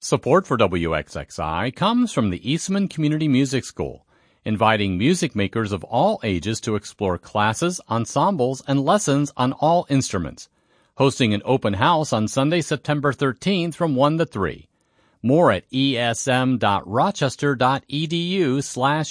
Support for WXXI comes from the Eastman Community Music School, inviting music makers of all ages to explore classes, ensembles, and lessons on all instruments. Hosting an open house on Sunday, September 13th from 1 to 3. More at esm.rochester.edu/